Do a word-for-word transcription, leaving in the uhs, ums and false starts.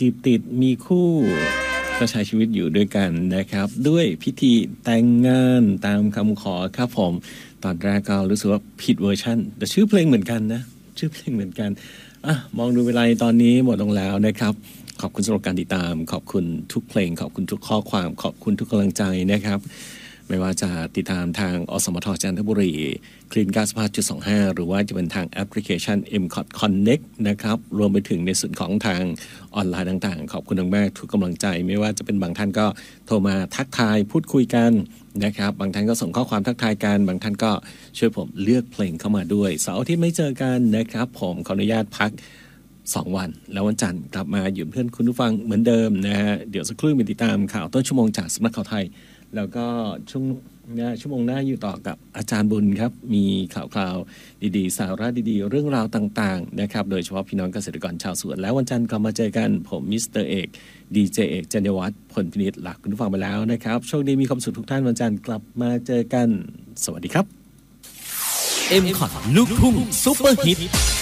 จีบติดมีคู่ก็ใช้ชีวิตอยู่ด้วยกันนะครับด้วยพิธีแต่งงานตามคำขอครับผมตอนแรกก็รู้สึกว่าผิดเวอร์ชันแต่ชื่อเพลงเหมือนกันนะชื่อเพลงเหมือนกันอ่ะมองดูเวลาตอนนี้หมดลงแล้วนะครับขอบคุณสำหรับการติดตามขอบคุณทุกเพลงขอบคุณทุกข้อความขอบคุณทุกกำลังใจนะครับไม่ว่าจะติดตามทางอสมทจันทบุรีคลีน เก้าสิบห้าจุดสองห้า หรือว่าจะเป็นทางแอปพลิเคชัน เอ็ม ซี โอ ที Connect นะครับรวมไปถึงในส่วนของทางออนไลน์ต่างๆขอบคุณมากๆทุกกำลังใจไม่ว่าจะเป็นบางท่านก็โทรมาทักทายพูดคุยกันนะครับบางท่านก็ส่งข้อความทักทายกันบางท่านก็ช่วยผมเลือกเพลงเข้ามาด้วยเสาร์อาทิตย์ไม่เจอกันนะครับผมขออนุญาตพักสองวันแล้ววันจันทร์กลับมาอยู่เพื่อนคุณผู้ฟังเหมือนเดิมนะฮะเดี๋ยวสักครู่มาติดตามข่าวต้นชั่วโมงจากสำนักข่าวไทยแล้วก็ช่วงนะชั่วโมงหน้าอยู่ต่อกับอาจารย์บุญครับมีข่าวคราวดีๆสาระดีๆเรื่องราวต่างๆนะครับโดยเฉพาะพี่น้องเกษตรกรชาวสวนแล้ววันจันทร์กลับมาเจอกันผมมิสเตอร์เอกดีเจเอกจันยวัฒน์ผลพินิจหลักคุณผู้ฟังไปแล้วนะครับโชคดีมีความสุขทุกท่านวันจันทร์กลับมาเจอกันสวัสดีครับเอ็ม ซี โอ ที ลูกทุ่งซุปเปอร์ฮิต